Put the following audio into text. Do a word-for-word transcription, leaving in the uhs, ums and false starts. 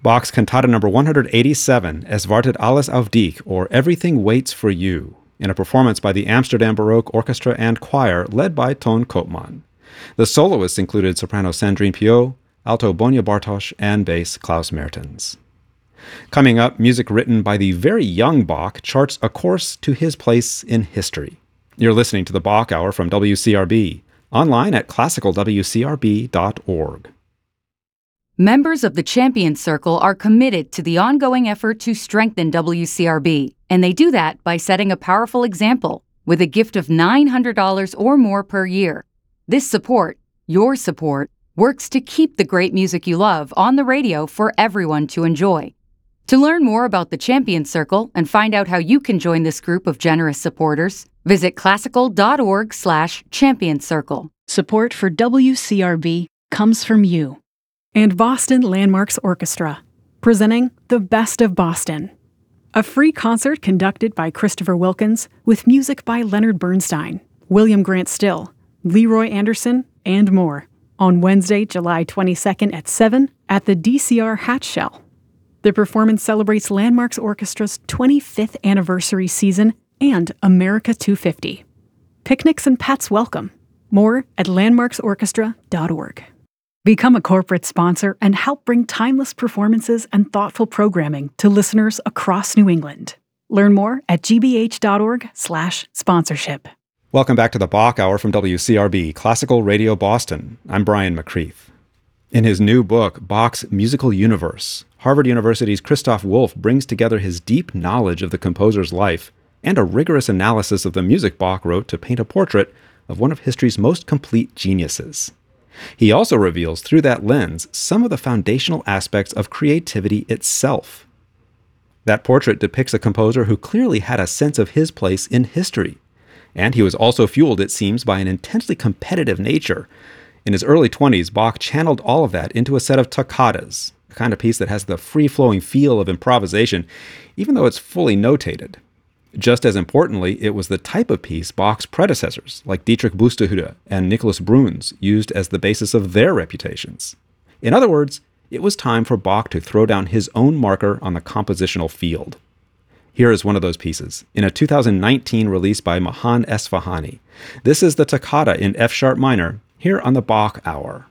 Bach's Cantata number one hundred eighty-seven, Es wartet alles auf dich, or Everything Waits for You, in a performance by the Amsterdam Baroque Orchestra and Choir, led by Toon Koopman. The soloists included soprano Sandrine Piot, alto Bonja Bartosch, and bass Klaus Mertens. Coming up, music written by the very young Bach charts a course to his place in history. You're listening to the Bach Hour from W C R B, online at classical w c r b dot org. Members of the Champions Circle are committed to the ongoing effort to strengthen W C R B, and they do that by setting a powerful example with a gift of nine hundred dollars or more per year. This support, your support, works to keep the great music you love on the radio for everyone to enjoy. To learn more about the Champions Circle and find out how you can join this group of generous supporters, visit classical.org slash champions circle. Support for W C R B comes from you. And Boston Landmarks Orchestra, presenting The Best of Boston. A free concert conducted by Christopher Wilkins with music by Leonard Bernstein, William Grant Still, Leroy Anderson, and more on Wednesday, July twenty-second at seven at the D C R Hatch Shell. The performance celebrates Landmarks Orchestra's twenty-fifth anniversary season and America two fifty. Picnics and pets welcome. More at landmarks orchestra dot org. Become a corporate sponsor and help bring timeless performances and thoughtful programming to listeners across New England. Learn more at g b h dot org slash sponsorship. Welcome back to the Bach Hour from W C R B, Classical Radio Boston. I'm Brian McCreath. In his new book, Bach's Musical Universe, Harvard University's Christoph Wolff brings together his deep knowledge of the composer's life and a rigorous analysis of the music Bach wrote to paint a portrait of one of history's most complete geniuses. He also reveals through that lens some of the foundational aspects of creativity itself. That portrait depicts a composer who clearly had a sense of his place in history, and he was also fueled, it seems, by an intensely competitive nature. In his early twenties, Bach channeled all of that into a set of toccatas, a kind of piece that has the free-flowing feel of improvisation, even though it's fully notated. Just as importantly, it was the type of piece Bach's predecessors, like Dietrich Buxtehude and Nicholas Bruhns, used as the basis of their reputations. In other words, it was time for Bach to throw down his own marker on the compositional field. Here is one of those pieces, in a two thousand nineteen release by Mahan Esfahani. This is the toccata in F-sharp minor, here on the Bach Hour.